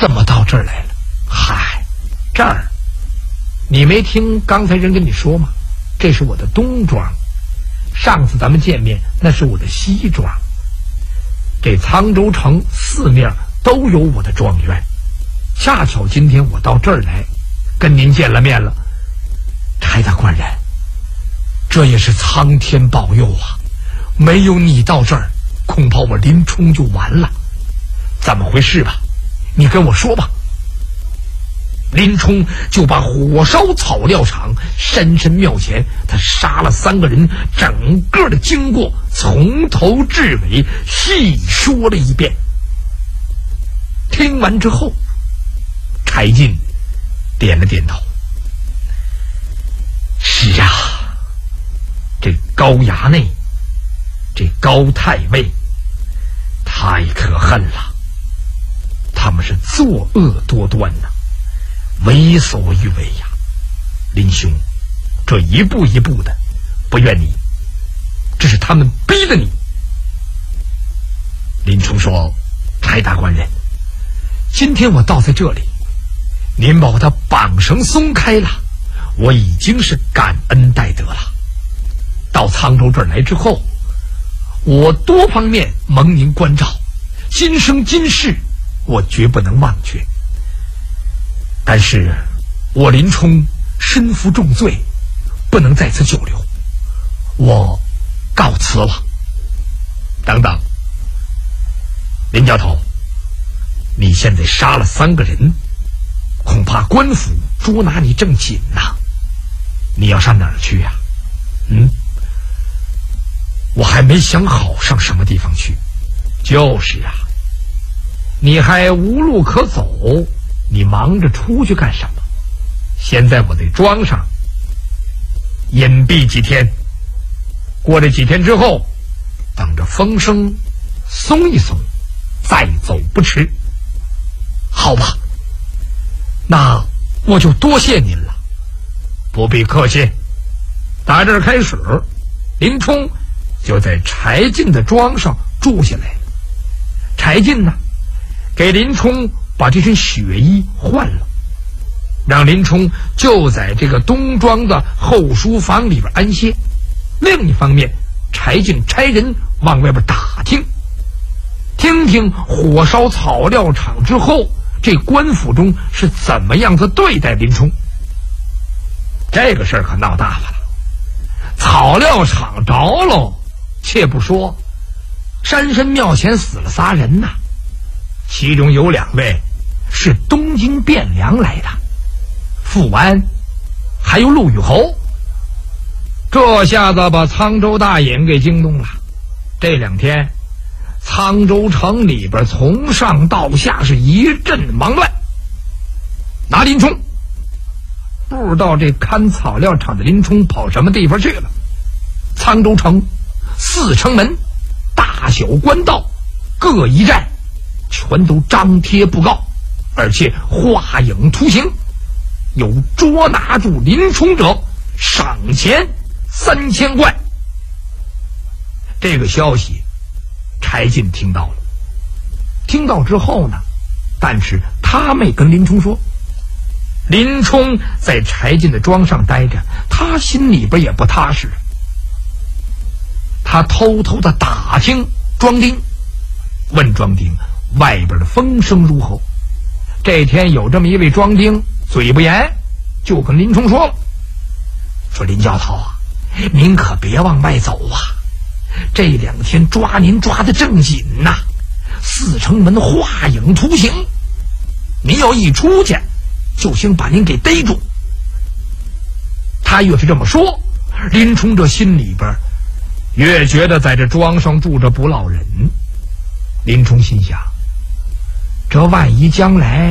怎么到这儿来了？嗨，这儿，你没听刚才人跟你说吗？这是我的东庄，上次咱们见面那是我的西庄。这沧州城四面都有我的庄园，恰巧今天我到这儿来，跟您见了面了。柴大官人，这也是苍天保佑啊！没有你到这儿，恐怕我林冲就完了。怎么回事吧？你跟我说吧。林冲就把火烧草料场、山神庙前他杀了3个人整个的经过从头至尾细说了一遍。听完之后，柴进点了点头。是啊，这高衙内，这高太尉太可恨了，他们是作恶多端呐，为所欲为呀。林兄，这一步一步的，不怨你，这是他们逼的你。林冲说：柴大官人，今天我倒在这里，您把我的绑绳松开了，我已经是感恩戴德了。到沧州这儿来之后，我多方面蒙您关照，今生今世我绝不能忘却。但是我林冲身负重罪，不能在此久留，我告辞了。等等，林教头，你现在杀了3个人，恐怕官府捉拿你正紧呐，你要上哪儿去呀？我还没想好上什么地方去。就是啊，你还无路可走，你忙着出去干什么？先在我的庄上隐蔽几天，过了几天之后，等着风声松一松，再走不迟。好吧，那我就多谢您了。不必客气。打这儿开始，林冲就在柴进的庄上住下来了。柴进呢，给林冲把这身血衣换了，让林冲就在这个东庄的后书房里边安歇。另一方面，柴进差人往外边打听，听听火烧草料场之后，这官府中是怎么样子对待林冲。这个事儿可闹大发了，草料场着喽，且不说山神庙前死了3人呐，其中有2位是东京汴梁来的，富安还有陆羽侯。这下子把沧州大尹给惊动了。这2天沧州城里边从上到下是一阵忙乱。拿林冲，不知道这看草料场的林冲跑什么地方去了。沧州城4城门、大小官道各一站，全都张贴布告，而且画影图形，有捉拿住林冲者赏钱3000贯。这个消息柴进听到了，听到之后呢，但是他没跟林冲说。林冲在柴进的庄上待着，他心里边也不踏实。他偷偷的打听庄丁，问庄丁外边的风声如何。这天有这么一位庄丁嘴不严，就跟林冲说了，说林教头啊，您可别往外走啊，这2天抓您抓得正紧呐，4城门画影图形，您要一出去就先把您给逮住。他越是这么说，林冲这心里边越觉得在这庄上住着不落人。林冲心想，这万一将来